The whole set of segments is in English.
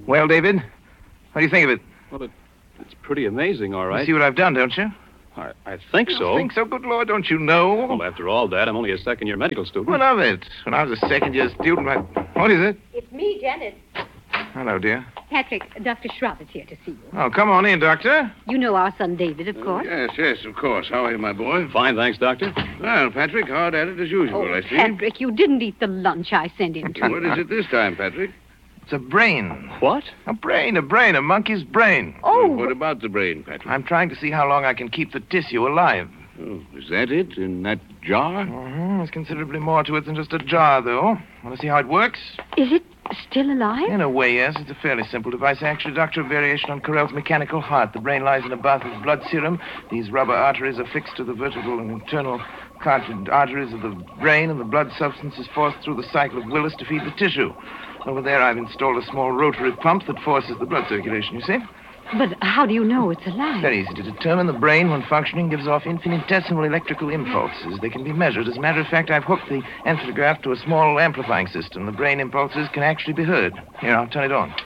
Well, David, what do you think of it? Well, it's pretty amazing, all right. You see what I've done, don't you? I think so. You think so? Good Lord, don't you know? Well, after all that, I'm only a second-year medical student. What of it? When I was a second-year student, What is it? It's me, Janet. Hello, dear. Patrick, Dr. Schraub is here to see you. Oh, come on in, Doctor. You know our son David, of course. Yes, of course. How are you, my boy? Fine, thanks, Doctor. Well, Patrick, hard at it as usual, I see. Patrick, you didn't eat the lunch I sent him to. What is it this time, Patrick? It's a brain. What? A brain, a monkey's brain. Oh. What about the brain, Patrick? I'm trying to see how long I can keep the tissue alive. Oh, is that it? In that jar? Mm-hmm. There's considerably more to it than just a jar, though. Want to see how it works? Is it still alive? In a way, yes. It's a fairly simple device. Actually, Doctor, a variation on Carell's mechanical heart. The brain lies in a bath of blood serum. These rubber arteries are fixed to the vertebral and internal cartilage arteries of the brain, and the blood substance is forced through the cycle of Willis to feed the tissue. Over there, I've installed a small rotary pump that forces the blood circulation, you see? But how do you know it's alive? Very easy to determine. The brain, when functioning, gives off infinitesimal electrical impulses. They can be measured. As a matter of fact, I've hooked the ampligraph to a small amplifying system. The brain impulses can actually be heard. Here, I'll turn it on.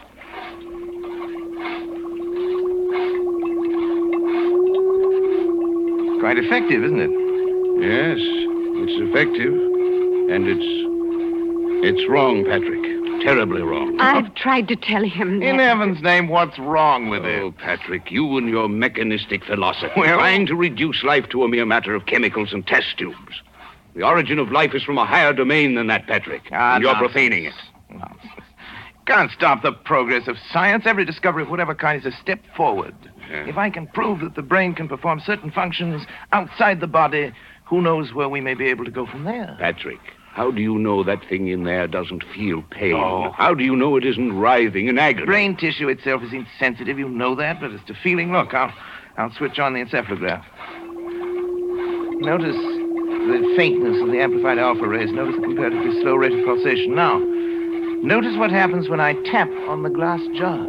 Quite effective, isn't it? Yes, it's effective. And it's wrong, Patrick. Terribly wrong. I've tried to tell him that. In heaven's name, what's wrong with it? Oh, Patrick, you and your mechanistic philosophy. Well- Trying to reduce life to a mere matter of chemicals and test tubes. The origin of life is from a higher domain than that, Patrick. And you're profaning it. Nonsense. Can't stop the progress of science. Every discovery of whatever kind is a step forward. Yeah. If I can prove that the brain can perform certain functions outside the body, who knows where we may be able to go from there? Patrick, how do you know that thing in there doesn't feel pain? Oh. How do you know it isn't writhing in agony? Brain tissue itself is insensitive, you know that, but as to feeling, look, I'll switch on the encephalograph. Notice the faintness of the amplified alpha rays. Notice the comparatively slow rate of pulsation. Now, notice what happens when I tap on the glass jar.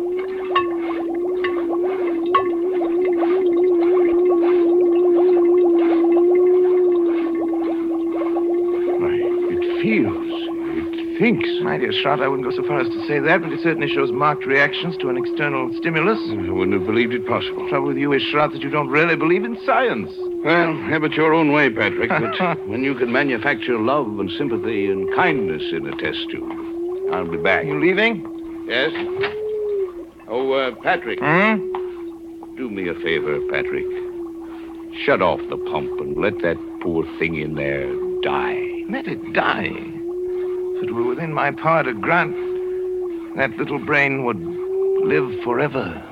It thinks. My dear Schrott, I wouldn't go so far as to say that, but it certainly shows marked reactions to an external stimulus. I wouldn't have believed it possible. The trouble with you is, Schrott, that you don't really believe in science. Well, have it your own way, Patrick. But when you can manufacture love and sympathy and kindness in a test tube, I'll be back. You leaving? Yes? Oh, Patrick. Do me a favor, Patrick. Shut off the pump and let that poor thing in there die. Let it die. If it were within my power to grant, that little brain would live forever.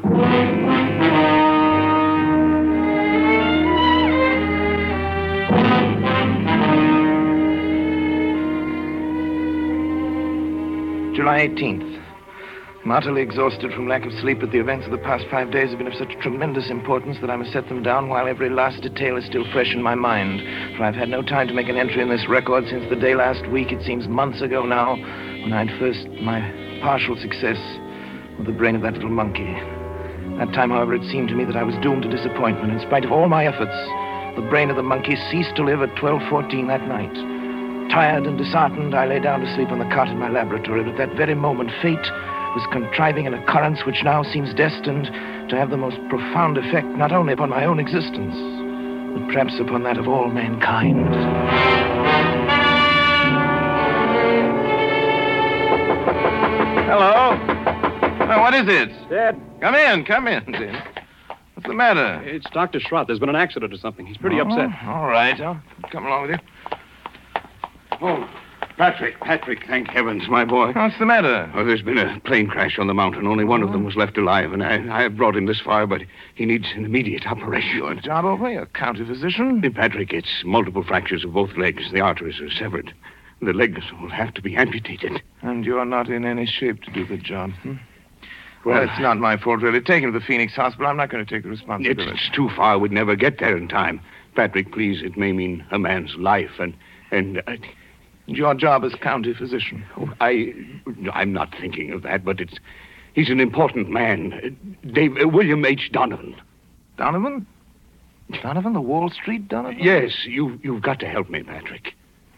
July 18th. I'm utterly exhausted from lack of sleep, but the events of the past 5 days have been of such tremendous importance that I must set them down while every last detail is still fresh in my mind. For I've had no time to make an entry in this record since the day last week, it seems months ago now, when I'd first my partial success with the brain of that little monkey. That time, however, it seemed to me that I was doomed to disappointment. In spite of all my efforts, the brain of the monkey ceased to live at 12:14 that night. Tired and disheartened, I lay down to sleep on the cot in my laboratory. But at that very moment, fate was contriving an occurrence which now seems destined to have the most profound effect not only upon my own existence, but perhaps upon that of all mankind. Hello? Oh, what is it? Dad. Come in, Dad. What's the matter? It's Dr. Schrott. There's been an accident or something. He's pretty upset. All right, I'll come along with you. Oh, Patrick, thank heavens, my boy. What's the matter? Oh, there's been a plane crash on the mountain. Only one of them was left alive, and I have brought him this far, but he needs an immediate operation. Your job over? You're a county physician? Patrick, it's multiple fractures of both legs. The arteries are severed. The legs will have to be amputated. And you're not in any shape to do the job, Well, it's not my fault, really. Take him to the Phoenix Hospital. I'm not going to take the responsibility. It's too far. We'd never get there in time. Patrick, please, it may mean a man's life, and your job as county physician. Oh, I'm not thinking of that, but he's an important man. William H. Donovan. Donovan? Donovan, the Wall Street Donovan? Yes, you've got to help me, Patrick.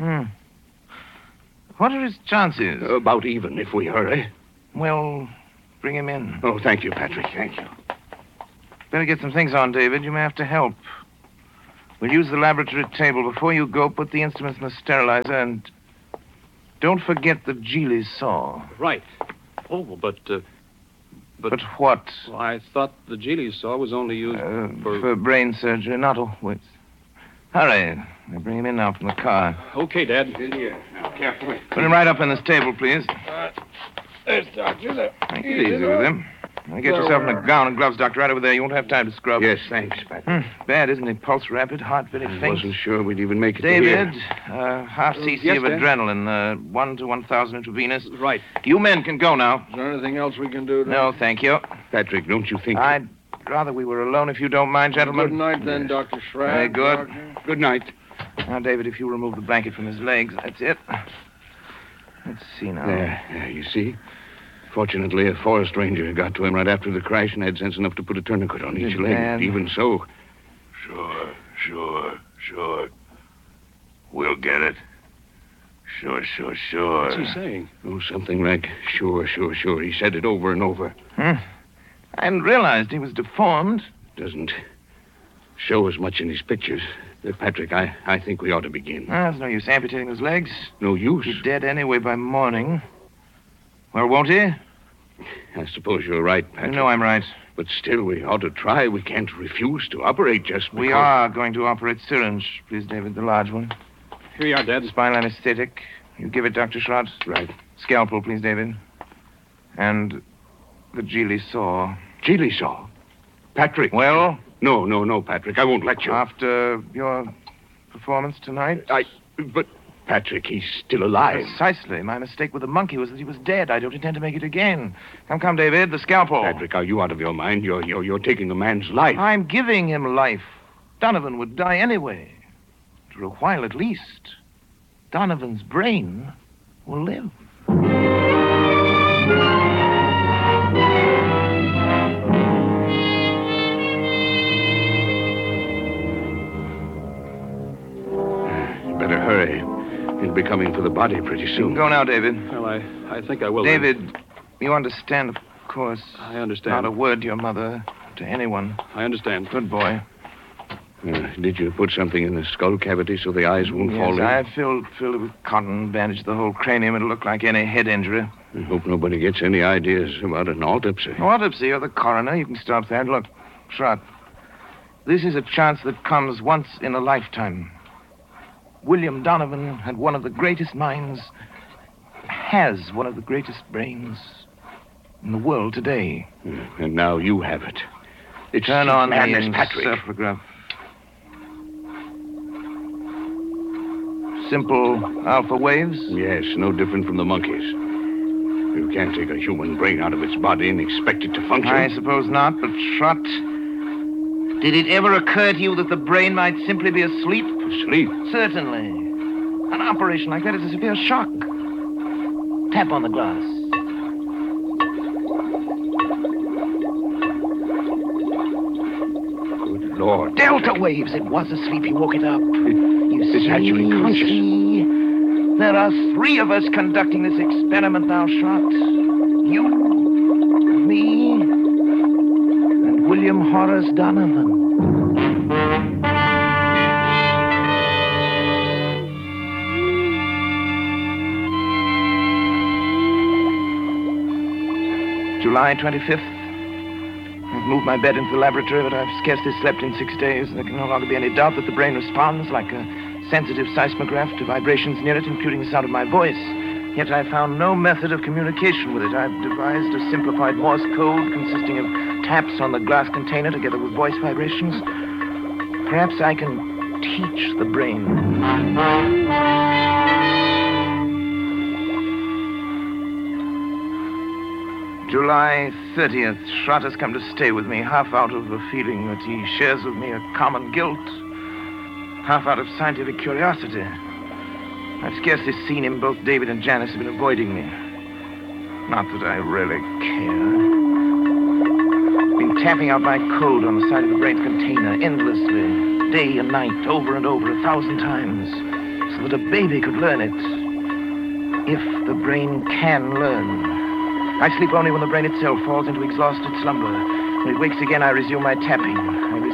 What are his chances? About even, if we hurry. Well, bring him in. Oh, thank you, Patrick. Thank you. Better get some things on, David. You may have to help. We'll use the laboratory table. Before you go, put the instruments in the sterilizer and don't forget the Geely saw. Right. Oh, but But what? well, I thought the Geely saw was only used For brain surgery, not always. Hurry. They bring him in now from the car. Okay, Dad. In here. Now, carefully. Put him right up on this table, please. There's Doctor. There. Take it easy with him. Now get yourself in a gown and gloves, Doctor, right over there. You won't have time to scrub. Yes, thanks, Patrick. Bad, isn't it? Pulse rapid, heart very I faint. wasn't sure we'd even make it to David, here. half cc yes, of Dad? adrenaline, 1 to 1,000 intravenous. Right. You men can go now. Is there anything else we can do? No, thank you. Patrick, don't you think... I'd rather we were alone if you don't mind, gentlemen. Good night, then, Dr. Schratt. Very good. Doctor. Good night. Now, David, if you remove the blanket from his legs, that's it. Let's see now. There, you see? Fortunately, a forest ranger got to him right after the crash and had sense enough to put a tourniquet on each Good leg. man. Even so... Sure. We'll get it. Sure. What's he saying? Oh, something like, sure. He said it over and over. I hadn't realized he was deformed. Doesn't show as much in his pictures. Patrick, I think we ought to begin. There's no use amputating his legs. No use. He's dead anyway by morning. Well, won't he? I suppose you're right, You Patrick. know I'm right. But still, we ought to try. We can't refuse to operate just because... We are going to operate syringe, please, David, the large one. Here you are, Dad. Spinal anesthetic. You give it, Dr. Schrott. Right. Scalpel, please, David. And the Geely saw. Geely saw. Patrick. Well, No, Patrick. I won't let you. after your performance tonight? But, Patrick, he's still alive. Precisely. My mistake with the monkey was that he was dead. I don't intend to make it again. Come, David. The scalpel. Patrick, are you out of your mind? You're taking a man's life. I'm giving him life. Donovan would die anyway. For a while at least. Donovan's brain will live. Better hurry. He'll be coming for the body pretty You soon. can go now, David. Well, I think I will. then. David, you understand, of course. I understand. Not a word to your mother, to anyone. I understand. Good boy. Did you put something in the skull cavity so the eyes won't fall in? I filled it with cotton, bandaged the whole cranium. It'll look like any head injury. I hope nobody gets any ideas about an autopsy. Autopsy, you're the coroner. You can stop that. Look, Schrott, this is a chance that comes once in a lifetime. William Donovan had one of the greatest minds, has one of the greatest brains in the world today. And now you have it. It's Turn on the madness, Patrick. encephalograph. Simple alpha waves? Yes, no different from the monkeys. You can't take a human brain out of its body and expect it to function. I suppose not, but Schrott, did it ever occur to you that the brain might simply be asleep? Sleep. Certainly. An operation like that is a severe shock. Tap on the glass. Good Lord. Delta waves. It was asleep. He woke it up. It's actually conscious. See? There are 3 of us conducting this experiment now, Schrott. You, me, and William Horace Donovan. July 25th. I've moved my bed into the laboratory, but I've scarcely slept in 6 days. There can no longer be any doubt that the brain responds like a sensitive seismograph to vibrations near it, including the sound of my voice. Yet I found no method of communication with it. I've devised a simplified Morse code consisting of taps on the glass container together with voice vibrations. Perhaps I can teach the brain. July 30th. Schrott has come to stay with me, half out of a feeling that he shares with me a common guilt, half out of scientific curiosity. I've scarcely seen him. Both David and Janice have been avoiding me. Not that I really care. Been tapping out my code on the side of the brain's container endlessly, day and night, over and over, 1,000 times, so that a baby could learn it. If the brain can learn. I sleep only when the brain itself falls into exhausted slumber. When it wakes again, I resume my tapping.